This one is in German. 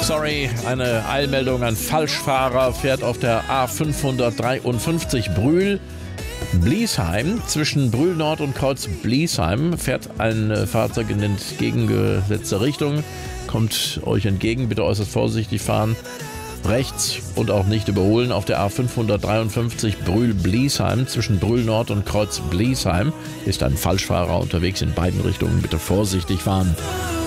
Sorry, eine Eilmeldung. Ein Falschfahrer fährt auf der A553 Brühl-Bliesheim. Zwischen Brühl Nord und Kreuz Bliesheim fährt ein Fahrzeug in entgegengesetzte Richtung. Kommt euch entgegen, bitte äußerst vorsichtig fahren. Rechts und auch nicht überholen. Auf der A553 Brühl-Bliesheim zwischen Brühl Nord und Kreuz Bliesheim ist ein Falschfahrer unterwegs in beiden Richtungen. Bitte vorsichtig fahren.